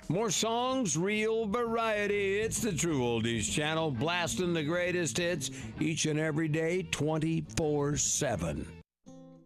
More songs, real variety. It's the True Oldies channel, blasting the greatest hits each and every day, 24/7.